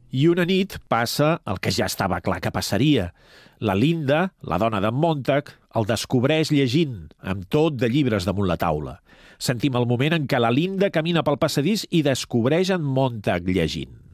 I una nit passa el que ja estava clar que passaria. La Linda, la dona d'en Montag, el descobreix llegint, amb tot de llibres damunt la taula. Sentim el moment en què la Linda camina pel passadís i descobreix en Montag llegint.